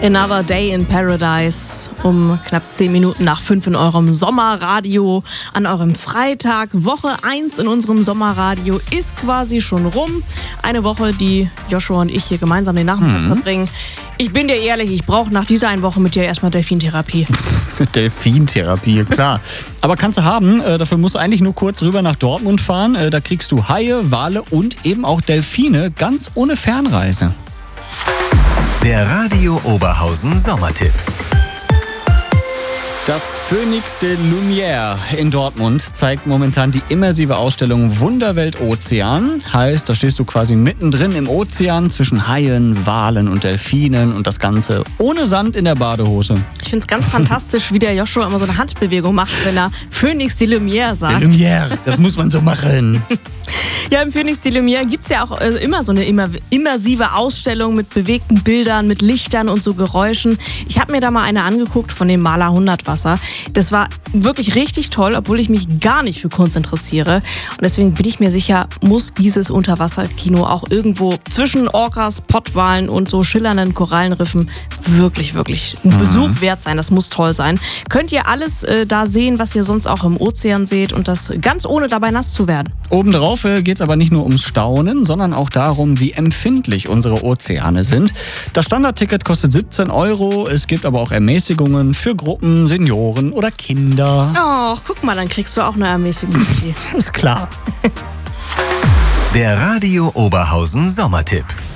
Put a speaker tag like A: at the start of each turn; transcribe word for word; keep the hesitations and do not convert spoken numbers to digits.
A: Another Day in Paradise um knapp zehn Minuten nach fünf in eurem Sommerradio an eurem Freitag. Woche eins in unserem Sommerradio ist quasi schon rum. Eine Woche, die Joshua und ich hier gemeinsam den Nachmittag mhm. verbringen. Ich bin dir ehrlich, ich brauche nach dieser einen Woche mit dir erstmal Delfintherapie.
B: Delfintherapie, klar. Aber kannst du haben, äh, dafür musst du eigentlich nur kurz rüber nach Dortmund fahren. Äh, da kriegst du Haie, Wale und eben auch Delfine, ganz ohne Fernreise.
C: Der Radio Oberhausen Sommertipp.
B: Das Phoenix de Lumière in Dortmund zeigt momentan die immersive Ausstellung Wunderwelt Ozean. Heißt, da stehst du quasi mittendrin im Ozean zwischen Haien, Walen und Delfinen und das Ganze ohne Sand in der Badehose.
A: Ich finde es ganz fantastisch, wie der Joshua immer so eine Handbewegung macht, wenn er Phoenix de Lumière sagt.
B: De Lumière, das muss man so machen.
A: Ja, im Phoenix de Lumière gibt es ja auch äh, immer so eine immer, immersive Ausstellung mit bewegten Bildern, mit Lichtern und so Geräuschen. Ich habe mir da mal eine angeguckt von dem Maler Hundertwasser. Das war wirklich richtig toll, obwohl ich mich gar nicht für Kunst interessiere. Und deswegen bin ich mir sicher, muss dieses Unterwasserkino auch irgendwo zwischen Orcas, Pottwalen und so schillernden Korallenriffen wirklich, wirklich ein Besuch wert sein. Das muss toll sein. Könnt ihr alles äh, da sehen, was ihr sonst auch im Ozean seht und das ganz ohne dabei nass zu werden.
B: Obendrauf geht es aber nicht nur ums Staunen, sondern auch darum, wie empfindlich unsere Ozeane sind. Das Standardticket kostet siebzehn Euro. Es gibt aber auch Ermäßigungen für Gruppen, Senioren oder Kinder.
A: Oh, guck mal, dann kriegst du auch eine Ermäßigung.
B: Ist klar.
C: Der Radio Oberhausen Sommertipp.